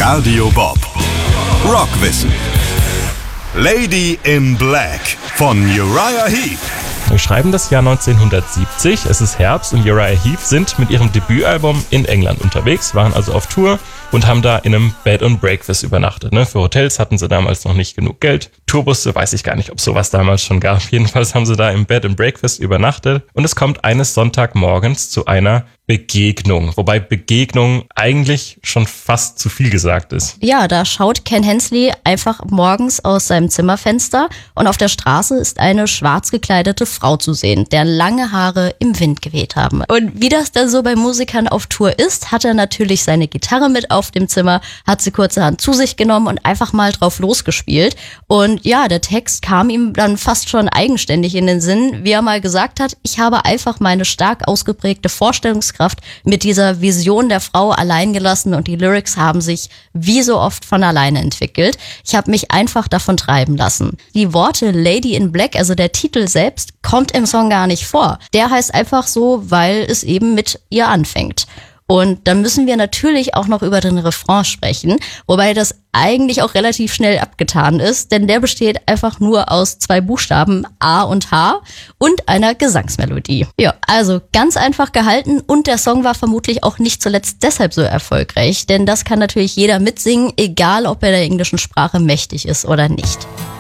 Radio Bob. Rockwissen. Lady in Black von Uriah Heep. Wir schreiben das Jahr 1970, es ist Herbst und Uriah Heep sind mit ihrem Debütalbum in England unterwegs, waren also auf Tour und haben da in einem Bed and Breakfast übernachtet. Für Hotels hatten sie damals noch nicht genug Geld. Tourbusse, weiß ich gar nicht, ob es sowas damals schon gab. Jedenfalls haben sie da im Bed and Breakfast übernachtet und es kommt eines Sonntagmorgens zu einer Begegnung, wobei Begegnung eigentlich schon fast zu viel gesagt ist. Ja, da schaut Ken Hensley einfach morgens aus seinem Zimmerfenster und auf der Straße ist eine schwarz gekleidete Frau zu sehen, deren lange Haare im Wind geweht haben. Und wie das dann so bei Musikern auf Tour ist, hat er natürlich seine Gitarre mit auf dem Zimmer, hat sie kurzerhand zu sich genommen und einfach mal drauf losgespielt. Und ja, der Text kam ihm dann fast schon eigenständig in den Sinn, wie er mal gesagt hat, ich habe einfach meine stark ausgeprägte Vorstellungskraft mit dieser Vision der Frau allein gelassen und die Lyrics haben sich wie so oft von alleine entwickelt. Ich habe mich einfach davon treiben lassen. Die Worte Lady in Black, also der Titel selbst, kommt im Song gar nicht vor. Der heißt einfach so, weil es eben mit ihr anfängt. Und dann müssen wir natürlich auch noch über den Refrain sprechen, wobei das eigentlich auch relativ schnell abgetan ist, denn der besteht einfach nur aus 2 Buchstaben A und H und einer Gesangsmelodie. Ja, also ganz einfach gehalten und der Song war vermutlich auch nicht zuletzt deshalb so erfolgreich, denn das kann natürlich jeder mitsingen, egal ob er der englischen Sprache mächtig ist oder nicht.